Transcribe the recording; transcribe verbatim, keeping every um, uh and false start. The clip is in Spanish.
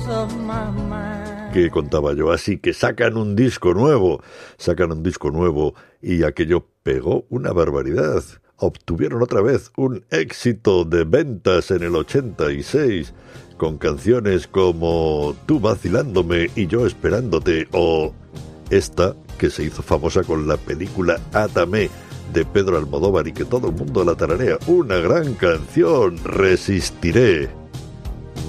¿Qué contaba yo? Así que sacan un disco nuevo, sacan un disco nuevo y aquello pegó una barbaridad. Obtuvieron otra vez un éxito de ventas en el ochenta y seis con canciones como Tú vacilándome y yo esperándote, o esta que se hizo famosa con la película Átame de Pedro Almodóvar y que todo el mundo la tararea, una gran canción, Resistiré.